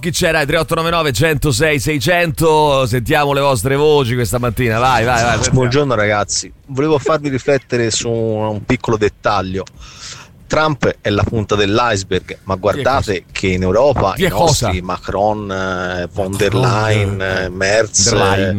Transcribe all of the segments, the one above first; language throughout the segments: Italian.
Chi c'era? 3899 106 600. Sentiamo le vostre voci questa mattina. Vai. Buongiorno ragazzi, volevo farvi riflettere su un piccolo dettaglio. Trump è la punta dell'iceberg, ma guardate che in Europa i nostri Macron, von der Leyen, Merz,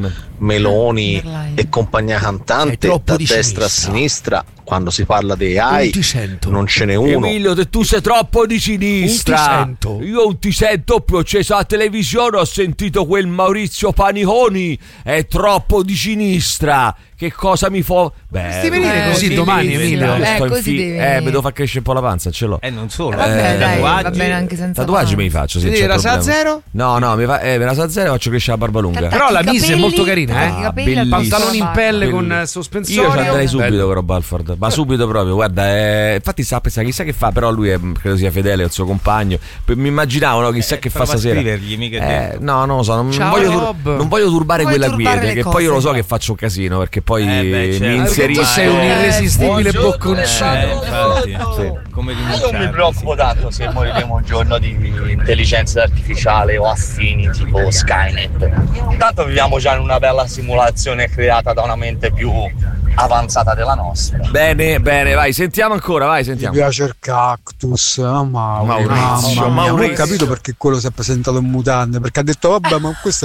Meloni e compagnia cantante da destra a sinistra, quando si parla di AI non ce n'è uno. Emilio, tu sei troppo di sinistra. Io non ti sento più. Ho acceso la televisione, ho sentito quel Maurizio Paniconi, è troppo di sinistra. Che cosa mi fa? Dovresti venire così domani, Emilio. Mi devo far crescere un po' la panza, ce l'ho. Non solo. Vabbè, dai, va bene anche senza tatuaggi me li faccio. Vedi, rasa a zero? No, me la sa a zero e faccio crescere la barba lunga. Però la mise è molto carina, pantaloni in pelle con sospensorio. Io ci andrei subito con Rob Alford, ma subito proprio, guarda, infatti sta a pensare chissà che fa, però lui credo sia fedele al suo compagno. Mi immaginavo, no, chissà che fa stasera. No, non lo so, non voglio turbare quella quiete, che poi io lo so che faccio un casino, perché poi mi inserisco. Sei un irresistibile bocconcino. Come io non mi preoccupo tanto se moriremo un giorno di intelligenza artificiale o affini tipo Skynet. Intanto viviamo già in una bella simulazione creata da una mente più avanzata della nostra. Bene, vai, sentiamo ancora, Mi piace il cactus, Maurizio. Non ho capito perché quello si è presentato in mutande, perché ha detto vabbè, ma questo è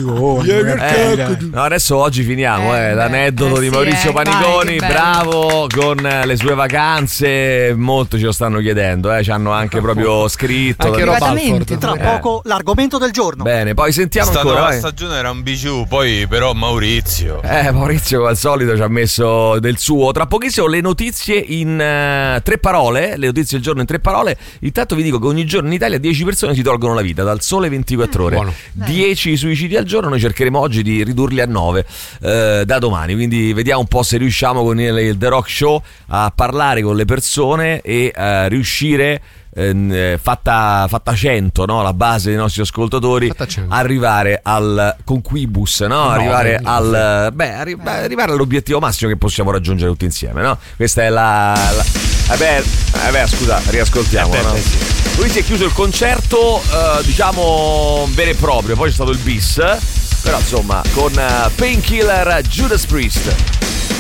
Panicone. No, adesso oggi finiamo l'aneddoto di Maurizio Paniconi, bravo, con le sue vacanze. Molto ce lo stanno chiedendo, ci hanno anche proprio scritto anche Rob Alford. Tra poco l'argomento del giorno. Bene, poi sentiamo ancora. La stagione era un bijou, poi però Maurizio come al solito ci ha messo del suo. Tra pochissimo le notizie in 3 parole, le notizie del giorno in 3 parole. Intanto vi dico che ogni giorno in Italia 10 persone si tolgono la vita dal sole 24 ore. Buono. 10 suicidi al giorno, noi cercheremo oggi di ridurli a 9 da domani, quindi vediamo un po' se riusciamo con il The Rock Show a parlare con le persone e riuscire fatta 100, no? La base dei nostri ascoltatori, arrivare al conquibus, no? Arrivare all'obiettivo massimo che possiamo raggiungere tutti insieme, no? Questa è scusa, riascoltiamo, no? Lui si è chiuso il concerto diciamo vero e proprio, poi c'è stato il bis, però insomma con Painkiller, Judas Priest.